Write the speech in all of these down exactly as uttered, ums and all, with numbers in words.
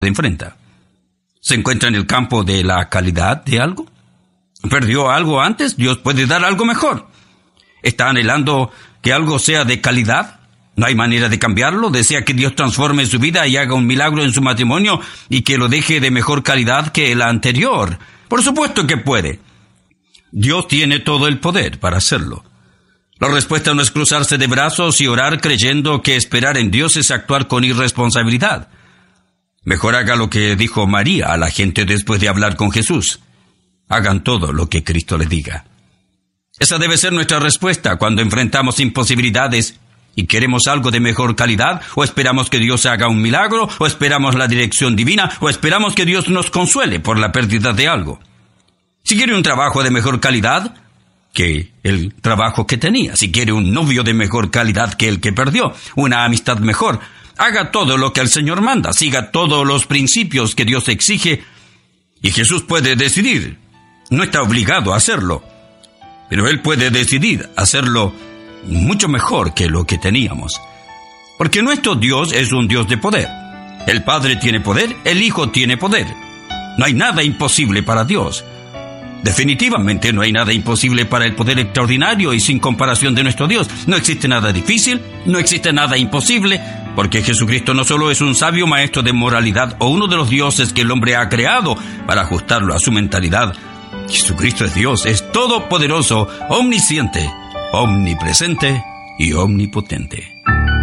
enfrenta. ¿Se encuentra en el campo de la calidad de algo? ¿Perdió algo antes? Dios puede dar algo mejor. ¿Está anhelando que algo sea de calidad? ¿No hay manera de cambiarlo? ¿Desea que Dios transforme su vida y haga un milagro en su matrimonio y que lo deje de mejor calidad que el anterior? Por supuesto que puede. Dios tiene todo el poder para hacerlo. La respuesta no es cruzarse de brazos y orar creyendo que esperar en Dios es actuar con irresponsabilidad. Mejor haga lo que dijo María a la gente después de hablar con Jesús. Hagan todo lo que Cristo les diga. Esa debe ser nuestra respuesta cuando enfrentamos imposibilidades y queremos algo de mejor calidad, o esperamos que Dios haga un milagro, o esperamos la dirección divina, o esperamos que Dios nos consuele por la pérdida de algo. Si quiere un trabajo de mejor calidad que el trabajo que tenía, si quiere un novio de mejor calidad que el que perdió, una amistad mejor, haga todo lo que el Señor manda, siga todos los principios que Dios exige, y Jesús puede decidir. No está obligado a hacerlo, pero Él puede decidir hacerlo mucho mejor que lo que teníamos. Porque nuestro Dios es un Dios de poder. El Padre tiene poder, el Hijo tiene poder. No hay nada imposible para Dios. Definitivamente no hay nada imposible para el poder extraordinario y sin comparación de nuestro Dios. No existe nada difícil, no existe nada imposible, porque Jesucristo no solo es un sabio maestro de moralidad o uno de los dioses que el hombre ha creado para ajustarlo a su mentalidad. Jesucristo es Dios, es todopoderoso, omnisciente, omnipresente y omnipotente.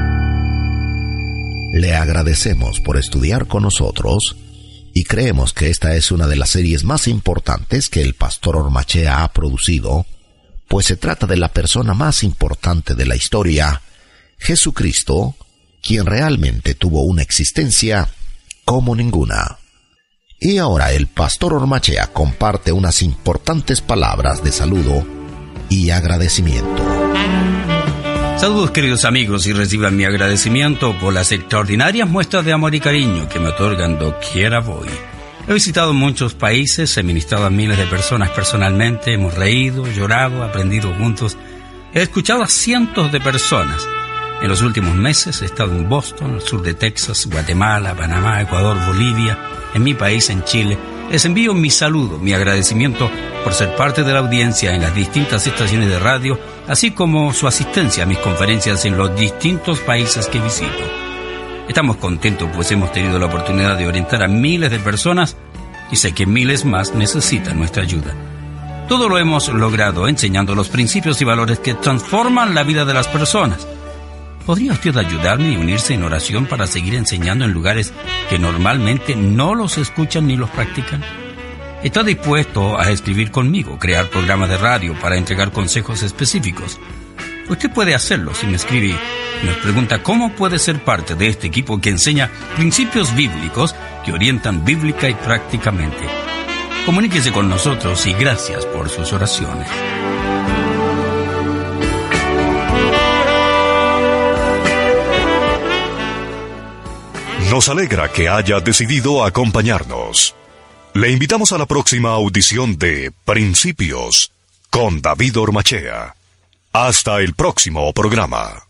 Le agradecemos por estudiar con nosotros y creemos que esta es una de las series más importantes que el pastor Ormachea ha producido, pues se trata de la persona más importante de la historia, Jesucristo, quien realmente tuvo una existencia como ninguna. Y ahora el pastor Ormachea comparte unas importantes palabras de saludo y agradecimiento. Saludos, queridos amigos, y reciban mi agradecimiento por las extraordinarias muestras de amor y cariño que me otorgan doquiera voy. He visitado muchos países, he ministrado a miles de personas personalmente, hemos reído, llorado, aprendido juntos. He escuchado a cientos de personas. En los últimos meses he estado en Boston, el sur de Texas, Guatemala, Panamá, Ecuador, Bolivia, en mi país, en Chile. Les envío mi saludo, mi agradecimiento por ser parte de la audiencia en las distintas estaciones de radio, así como su asistencia a mis conferencias en los distintos países que visito. Estamos contentos pues hemos tenido la oportunidad de orientar a miles de personas y sé que miles más necesitan nuestra ayuda. Todo lo hemos logrado enseñando los principios y valores que transforman la vida de las personas. ¿Podría usted ayudarme y unirse en oración para seguir enseñando en lugares que normalmente no los escuchan ni los practican? ¿Está dispuesto a escribir conmigo, crear programas de radio para entregar consejos específicos? Usted puede hacerlo si me escribe y nos pregunta cómo puede ser parte de este equipo que enseña principios bíblicos que orientan bíblica y prácticamente. Comuníquese con nosotros y gracias por sus oraciones. Nos alegra que haya decidido acompañarnos. Le invitamos a la próxima audición de Principios con David Ormachea. Hasta el próximo programa.